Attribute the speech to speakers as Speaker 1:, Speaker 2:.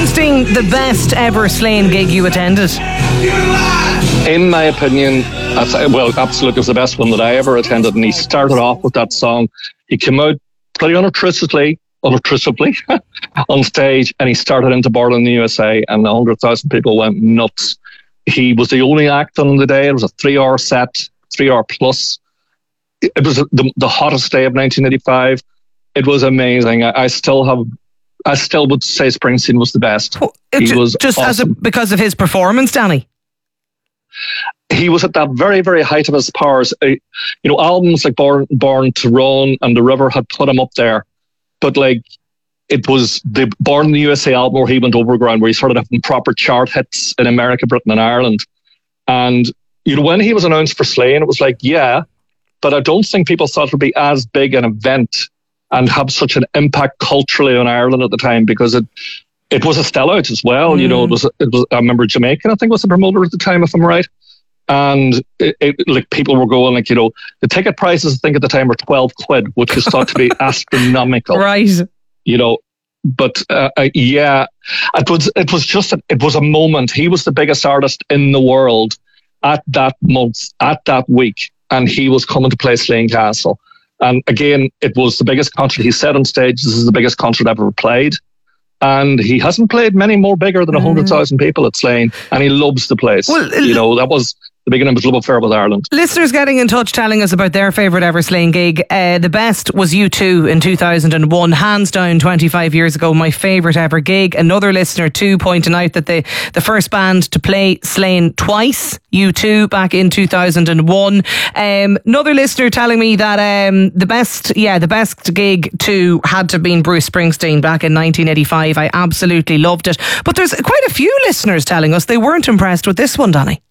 Speaker 1: Springsteen, the best ever Slane gig you attended?
Speaker 2: In my opinion, absolutely, it was the best one that I ever attended. And he started off with that song. He came out pretty unobtrusively on stage, and he started into Born in the USA, and 100,000 people went nuts. He was the only act on the day. It was a 3-hour set, 3-hour plus. It was the hottest day of 1985. It was amazing. I still would say Springsteen was the best. He was just awesome.
Speaker 1: Because of his performance, Danny.
Speaker 2: He was at that very, very height of his powers. Albums like Born to Run and The River had put him up there, but it was the Born in the USA album where he went overground, where he started having proper chart hits in America, Britain, and Ireland. And when he was announced for Slane, it was but I don't think people thought it would be as big an event and have such an impact culturally on Ireland at the time, because it was a sellout as well. It was I remember Jamaican, I think, was the promoter at the time, if I'm right. And people were going the ticket prices, I think at the time, were 12 quid, which was thought to be astronomical.
Speaker 1: Right.
Speaker 2: But it was a moment. He was the biggest artist in the world at that month, at that week, and he was coming to play Slane Castle. And again, it was the biggest concert. He said on stage, "This is the biggest concert I've ever played." And he hasn't played many more bigger than 100,000 people at Slane, and he loves the place. Well, that was the beginning of his love affair with Ireland.
Speaker 1: Listeners getting in touch telling us about their favourite ever Slane gig. The best was U2 in 2001, hands down, 25 years ago, my favourite ever gig. Another listener too pointing out that the first band to play Slane twice, U2, back in 2001. Another listener telling me that the best gig too had to have been Bruce Springsteen back in 1985. I absolutely loved it. But there's quite a few listeners telling us they weren't impressed with this one, Danny.